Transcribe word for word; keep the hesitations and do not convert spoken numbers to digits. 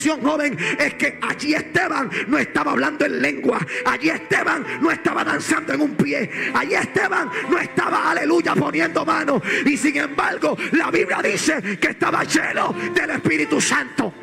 joven, es que allí Esteban no estaba hablando en lengua, allí Esteban no estaba danzando en un pie, allí Esteban no estaba, aleluya, poniendo manos, y sin embargo la Biblia dice que estaba lleno del Espíritu Santo.